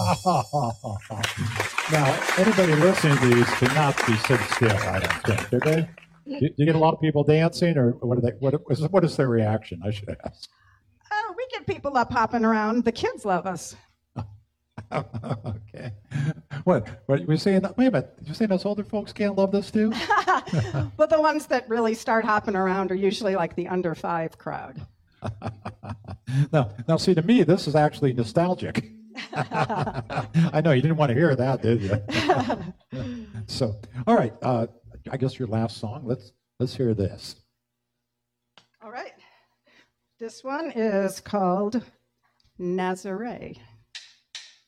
Now, anybody listening to these cannot be sitting still, I don't think, do they? Do you get a lot of people dancing, or what is their reaction, I should ask? Oh, we get people up hopping around. The kids love us. Okay. What you saying? Wait a minute. You saying us older folks can't love this too? But the ones that really start hopping around are usually like the under 5 crowd. Now, see, to me, this is actually nostalgic. I know you didn't want to hear that, did you? So, all right. I guess your last song. Let's hear this. All right. This one is called Nazaré.